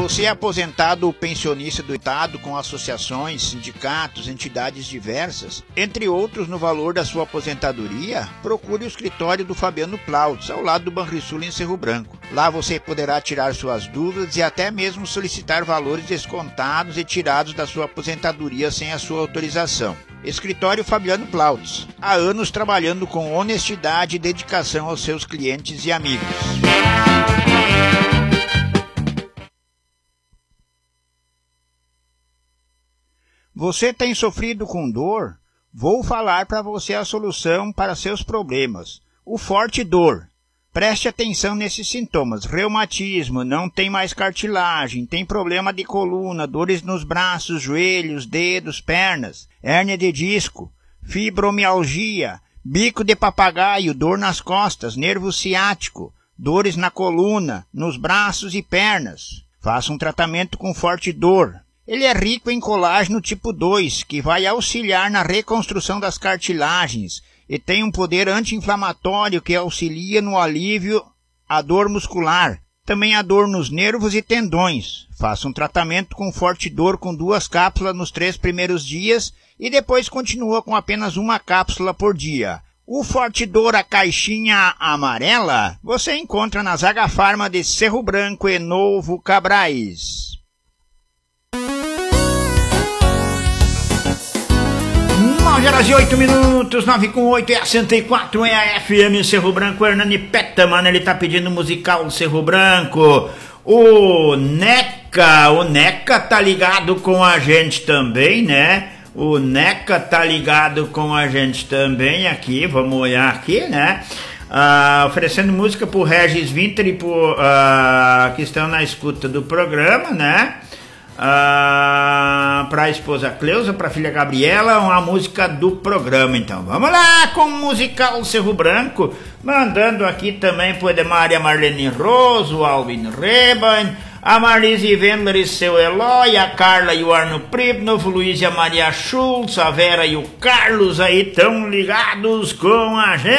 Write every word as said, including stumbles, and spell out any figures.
você é aposentado ou pensionista do Estado com associações, sindicatos, entidades diversas, entre outros no valor da sua aposentadoria, procure o escritório do Fabiano Plautz, ao lado do Banrisul em Cerro Branco. Lá você poderá tirar suas dúvidas e até mesmo solicitar valores descontados e tirados da sua aposentadoria sem a sua autorização. Escritório Fabiano Plautz, há anos trabalhando com honestidade e dedicação aos seus clientes e amigos. Você tem sofrido com dor? Vou falar para você a solução para seus problemas. O Forte Dor. Preste atenção nesses sintomas. Reumatismo, não tem mais cartilagem, tem problema de coluna, dores nos braços, joelhos, dedos, pernas, hérnia de disco, fibromialgia, bico de papagaio, dor nas costas, nervo ciático, dores na coluna, nos braços e pernas. Faça um tratamento com Forte Dor. Ele é rico em colágeno tipo dois, que vai auxiliar na reconstrução das cartilagens e tem um poder anti-inflamatório que auxilia no alívio à dor muscular, também a dor nos nervos e tendões. Faça um tratamento com Forte Dor com duas cápsulas nos três primeiros dias e depois continua com apenas uma cápsula por dia. O Forte Dor, a caixinha amarela, você encontra na Zaga Farma de Cerro Branco e Novo Cabrais. nove horas e oito minutos, nove com oito, é a cento e quatro, é a F M Cerro Branco. Hernani Petaman, ele tá pedindo musical Cerro Branco. O Neca, o Neca tá ligado com a gente também, né? O Neca tá ligado com a gente também aqui, vamos olhar aqui, né? Ah, oferecendo música pro Regis Winter e pro, ah, que estão na escuta do programa, né? Ah, para a esposa Cleusa, para a filha Gabriela, uma música do programa. Então vamos lá com o musical Cerro Branco, mandando aqui também pro Edemar e a Marlene Roso, o Alvin Reban, a Marlise Wendler e seu Eloy, a Carla e o Arno Pribnov, o Luiz e a Maria Schultz, a Vera e o Carlos aí tão ligados com a gente.